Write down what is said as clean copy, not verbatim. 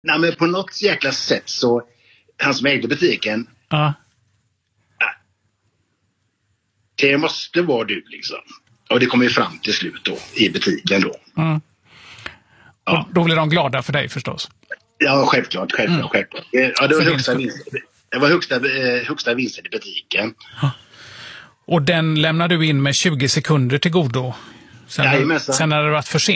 Nej, men på något jäkla sätt så, han som ägde butiken, det måste vara du liksom. Och det kommer ju fram till slut då, i butiken då. Och då blir de glada för dig förstås. Ja, självklart. Ja, det var högsta vinsten i butiken. Och den lämnar du in med 20 sekunder till godo. Sen när det varit för sent.